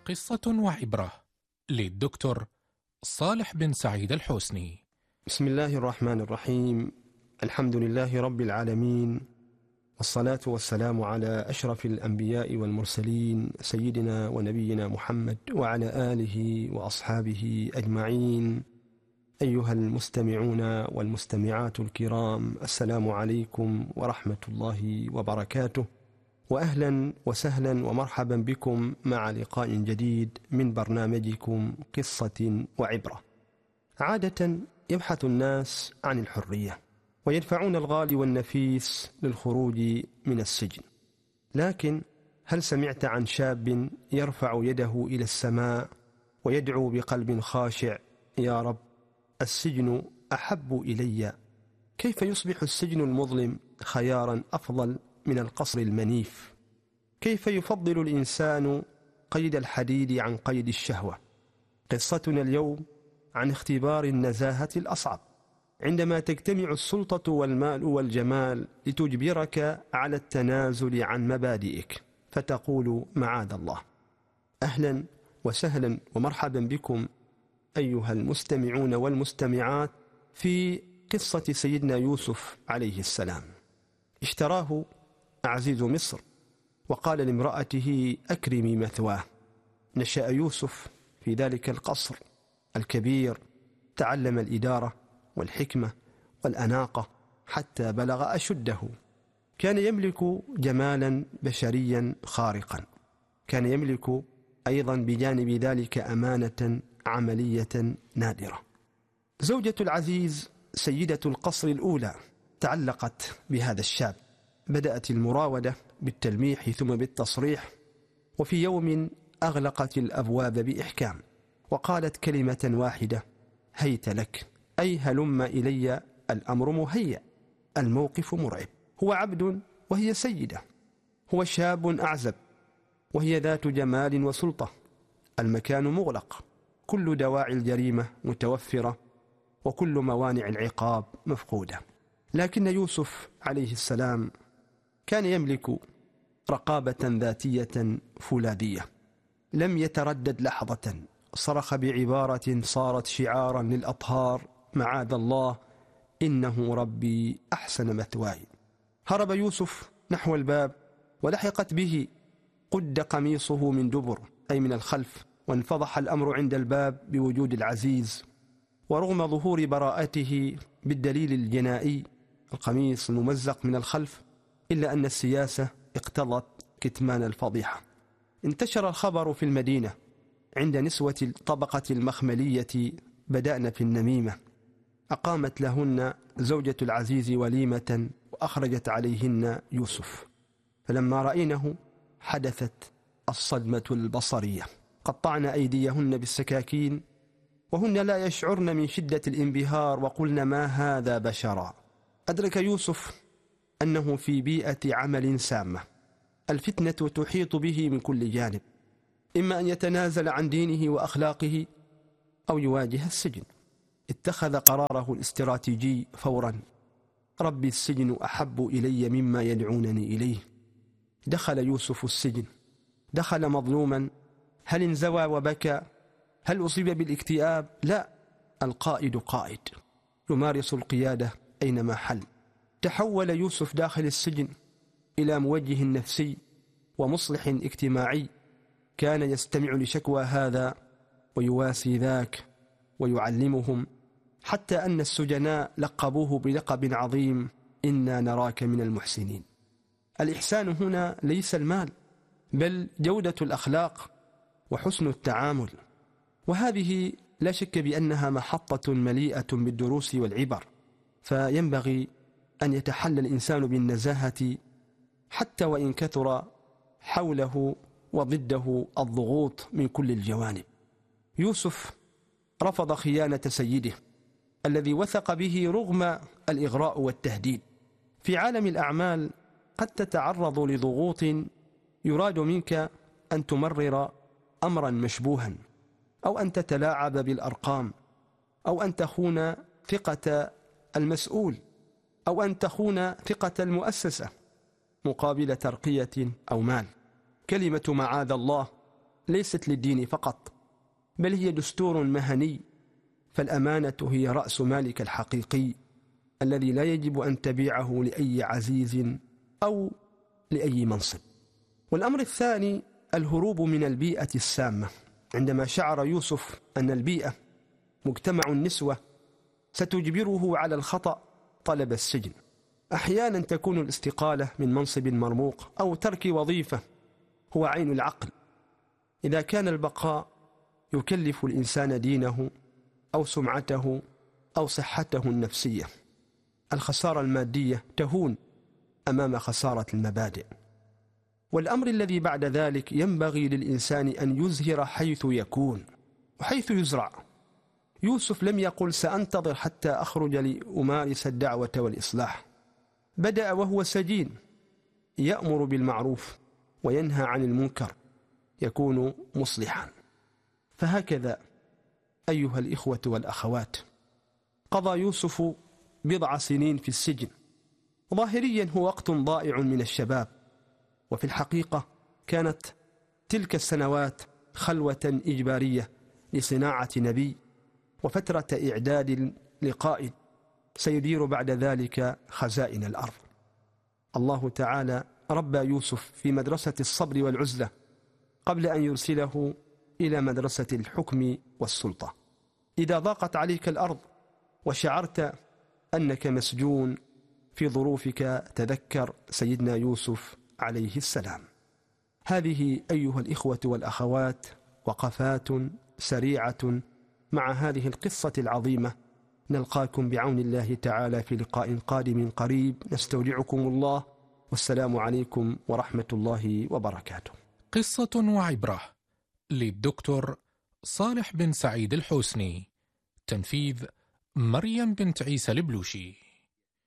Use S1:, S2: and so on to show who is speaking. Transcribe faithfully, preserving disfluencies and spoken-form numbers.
S1: قصة وعبرة للدكتور صالح بن سعيد الحسني.
S2: بسم الله الرحمن الرحيم. الحمد لله رب العالمين، والصلاة والسلام على أشرف الأنبياء والمرسلين سيدنا ونبينا محمد وعلى آله وأصحابه أجمعين. أيها المستمعون والمستمعات الكرام، السلام عليكم ورحمة الله وبركاته، وأهلا وسهلا ومرحبا بكم مع لقاء جديد من برنامجكم قصة وعبرة. عادة يبحث الناس عن الحرية ويدفعون الغالي والنفيس للخروج من السجن، لكن هل سمعت عن شاب يرفع يده إلى السماء ويدعو بقلب خاشع: يا رب، السجن أحب إلي؟ كيف يصبح السجن المظلم خيارا أفضل من القصر المنيف؟ كيف يفضل الإنسان قيد الحديد عن قيد الشهوة؟ قصتنا اليوم عن اختبار النزاهة الأصعب، عندما تجتمع السلطة والمال والجمال لتجبرك على التنازل عن مبادئك، فتقول معاذ الله. أهلا وسهلا ومرحبا بكم أيها المستمعون والمستمعات في قصة سيدنا يوسف عليه السلام. اشتراه عزيز مصر وقال لامرأته: أكرمي مثواه. نشأ يوسف في ذلك القصر الكبير، تعلم الإدارة والحكمة والأناقة حتى بلغ أشده. كان يملك جمالا بشريا خارقا، كان يملك أيضا بجانب ذلك أمانة عملية نادرة. زوجة العزيز سيدة القصر الأولى تعلقت بهذا الشاب، بدأت المراودة بالتلميح ثم بالتصريح، وفي يوم أغلقت الأبواب بإحكام وقالت كلمة واحدة: هيت لك، أي هلم إلي، الأمر مهيأ، الموقف مرعب. هو عبد وهي سيدة، هو شاب أعزب وهي ذات جمال وسلطة، المكان مغلق، كل دواعي الجريمة متوفرة وكل موانع العقاب مفقودة. لكن يوسف عليه السلام كان يملك رقابة ذاتية فولاذية، لم يتردد لحظة، صرخ بعبارة صارت شعارا للأطهار: معاذ الله، إنه ربي أحسن مثواي. هرب يوسف نحو الباب ولحقت به قد قميصه من دبر، أي من الخلف، وانفضح الأمر عند الباب بوجود العزيز، ورغم ظهور براءته بالدليل الجنائي، القميص الممزق من الخلف، إلا أن السياسة اقتضت كتمان الفضيحة. انتشر الخبر في المدينة عند نسوة الطبقة المخملية، بدأن في النميمة. أقامت لهن زوجة العزيز وليمة وأخرجت عليهن يوسف، فلما رأينه حدثت الصدمة البصرية، قطعن أيديهن بالسكاكين وهن لا يشعرن من شدة الانبهار، وقلن: ما هذا بشرا. أدرك يوسف أنه في بيئة عمل سامة، الفتنة تحيط به من كل جانب، إما أن يتنازل عن دينه وأخلاقه أو يواجه السجن. اتخذ قراره الاستراتيجي فورا: ربي، السجن أحب إلي مما يدعونني إليه. دخل يوسف السجن، دخل مظلوما. هل انزوى وبكى؟ هل أصيب بالاكتئاب؟ لا، القائد قائد يمارس القيادة أينما حل. تحول يوسف داخل السجن إلى موجه نفسي ومصلح اجتماعي، كان يستمع لشكوى هذا ويواسي ذاك ويعلمهم، حتى أن السجناء لقبوه بلقب عظيم: إنا نراك من المحسنين. الإحسان هنا ليس المال، بل جودة الأخلاق وحسن التعامل، وهذه لا شك بأنها محطة مليئة بالدروس والعبر، فينبغي أن يتحلى الإنسان بالنزاهة حتى وإن كثر حوله وضده الضغوط من كل الجوانب. يوسف رفض خيانة سيده الذي وثق به رغم الإغراء والتهديد. في عالم الأعمال قد تتعرض لضغوط يراد منك أن تمرر أمرا مشبوها، أو أن تتلاعب بالأرقام، أو أن تخون ثقة المسؤول، أو أن تخون ثقة المؤسسة مقابل ترقية أو مال. كلمة معاذ الله ليست للدين فقط، بل هي دستور مهني، فالأمانة هي رأس مالك الحقيقي الذي لا يجب أن تبيعه لأي عزيز أو لأي منصب. والأمر الثاني الهروب من البيئة السامة. عندما شعر يوسف أن البيئة مجتمع النسوة ستجبره على الخطأ طلب السجن. أحيانا تكون الاستقالة من منصب مرموق أو ترك وظيفة هو عين العقل، إذا كان البقاء يكلف الإنسان دينه أو سمعته أو صحته النفسية. الخسارة المادية تهون أمام خسارة المبادئ. والأمر الذي بعد ذلك ينبغي للإنسان أن يزهر حيث يكون وحيث يزرع. يوسف لم يقل سأنتظر حتى أخرج لأمارس الدعوة والإصلاح، بدأ وهو سجين يأمر بالمعروف وينهى عن المنكر، يكون مصلحا. فهكذا أيها الإخوة والأخوات قضى يوسف بضع سنين في السجن. ظاهريا هو وقت ضائع من الشباب، وفي الحقيقة كانت تلك السنوات خلوة إجبارية لصناعة نبي وفترة إعداد لقائد سيدير بعد ذلك خزائن الأرض. الله تعالى ربى يوسف في مدرسة الصبر والعزلة قبل أن يرسله إلى مدرسة الحكم والسلطة. إذا ضاقت عليك الأرض وشعرت أنك مسجون في ظروفك تذكر سيدنا يوسف عليه السلام. هذه أيها الإخوة والأخوات وقفات سريعة مع هذه القصة العظيمة. نلقاكم بعون الله تعالى في لقاء قادم قريب. نستودعكم الله، والسلام عليكم ورحمة الله وبركاته.
S1: قصة وعبرة للدكتور صالح بن سعيد الحوسني، تنفيذ مريم بنت عيسى البلوشي.